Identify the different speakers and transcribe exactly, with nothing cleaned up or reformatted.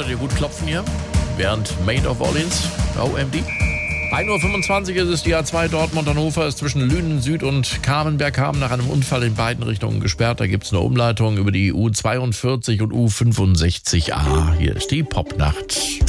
Speaker 1: werdet ihr gut klopfen hier. Während Made of Orleans, O M D. ein Uhr fünfundzwanzig ist es, die A zwei Dortmund-Hannover ist zwischen Lünen Süd und Kamenberg-Haben nach einem Unfall in beiden Richtungen gesperrt. Da gibt es eine Umleitung über die U zweiundvierzig und U fünfundsechzig A. Hier ist die Popnacht.